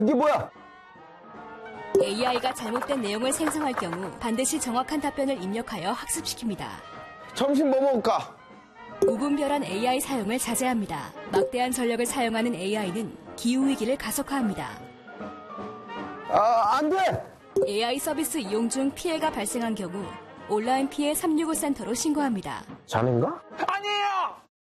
이게 뭐야? AI가 잘못된 내용을 생성할 경우 반드시 정확한 답변을 입력하여 학습시킵니다. 점심 뭐 먹을까? 무분별한 AI 사용을 자제합니다. 막대한 전력을 사용하는 AI는 기후위기를 가속화합니다. 안 돼! AI 서비스 이용 중 피해가 발생한 경우 온라인 피해 365 센터로 신고합니다. 자네인가? 아니에요!